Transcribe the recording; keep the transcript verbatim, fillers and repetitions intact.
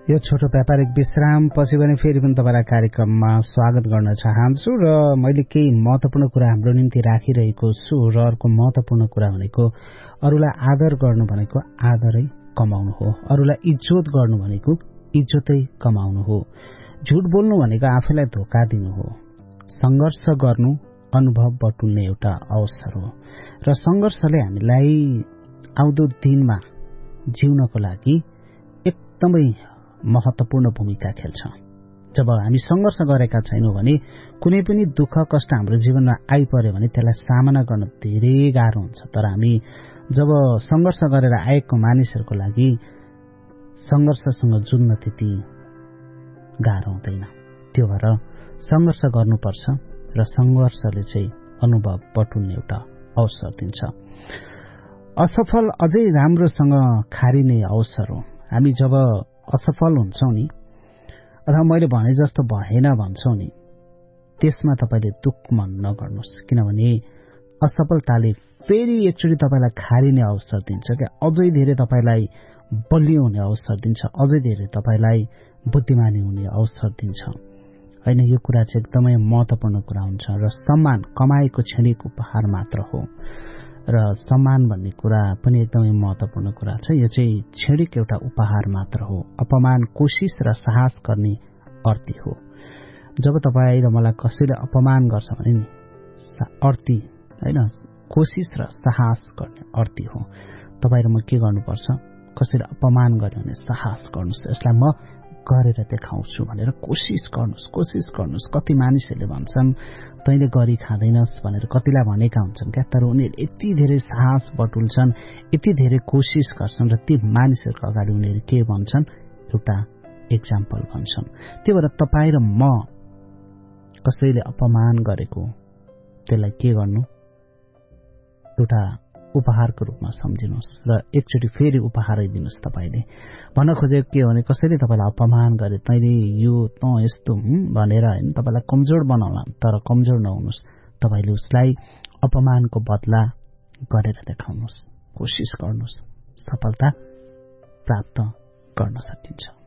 यो छोटो व्यापारिक विश्राम पछि पनि फेरि पनि तपाईलाई कार्यक्रममा स्वागत गर्न चाहन्छु र मैले केही महत्त्वपूर्ण कुरा हाम्रो निम्ति राखिरहेको छु र अर्को महत्त्वपूर्ण कुरा भनेको अरूलाई आदर गर्नु भनेको आदरै कमाउनु हो, अरूलाई इज्जत गर्नु भनेको इज्जतै कमाउनु हो, झुट बोल्नु भनेको आफैलाई धोका दिनु हो, संघर्ष गर्नु अनुभव बटुल्ने एउटा अवसर हो र संघर्षले हामीलाई आउँदो दिनमा जिउनको लागि एकदमै महत्त्वपूर्ण भूमिका खेल्छ। जब हामी संघर्ष गरेका छैनौं भने कुनै पनि दुःख कष्ट हाम्रो जीवनमा आइपर्यो भने त्यसलाई सामना गर्न धेरै गाह्रो हुन्छ। तर हामी जब संघर्ष गरेर आएको मानिसहरूको लागि संघर्षसँग जुझ्न त्यति गाह्रो हुँदैन। त्यो भएर संघर्ष गर्नुपर्छ र संघर्षले चाहिँ अनुभव बटुल्ने एउटा अवसर दिन्छ। असफल अझै राम्रोसँग खारिने अवसर हो। हामी जब असफल हुन्छौं नि अथवा मैले भने जस्तो भएन भन्छौं नि त्यसमा तपाईले दुःख मन नगर्नुहोस्, किनभने असफलताले फेरि एकचोटि तपाईलाई खारिने अवसर दिन्छ कि अझै धेरै तपाईलाई बलियो हुने अवसर दिन्छ, अझै धेरै तपाईलाई बुद्धिमानी हुने अवसर दिन्छ। हैन, यो कुरा चाहिँ एकदमै महत्त्वपूर्ण कुरा हुन्छ र सम्मान कमाएको क्षणिक उपहार मात्र हो र सम्मान भन्ने कुरा पनि एकदमै महत्त्वपूर्ण कुरा छ। यो चाहिँ क्षणिक एउटा उपहार मात्र हो। अपमान कोशिश र साहस गर्ने अर्थी हो। जब तपाईँ र मलाई कसैले अपमान गर्छ भने नि अर्थी हैन कोशिश र साहस गर्ने अर्थी हो। तपाईँ र म के गर्नुपर्छ? कसैले अपमान गर्यो भने साहस गर्नुहोस्, यसलाई म गरेर देखाउँछु भनेर कोशिश गर्नुहोस्, कोशिश गर्नुहोस्। कति मानिसहरूले भन्छन् तैँले गरी खाँदैनस् भनेर कतिलाई भनेका हुन्छन् क्या, तर उनीहरू यति धेरै साहस बटुल्छन्, यति धेरै कोशिश गर्छन् र ती मानिसहरूको अगाडि उनीहरू के भन्छन्? एउटा एक्जाम्पल भन्छन्। त्यो भएर तपाईँ र म कसैले अपमान गरेको त्यसलाई के गर्नु? एउटा उपहारको रूपमा सम्झिनुहोस् र एकचोटि फेरि उपहारै दिनुहोस्। तपाईँले भन्न खोजेको के हो भने कसैले तपाईँलाई अपमान गरे, तैँले यो त यस्तो भनेर होइन तपाईँलाई कमजोर बनाउला, तर कमजोर नहुनुहोस्। तपाईँले उसलाई अपमानको बदला गरेर देखाउनुहोस्, कोसिस गर्नुहोस्, सफलता प्राप्त गर्न सकिन्छ।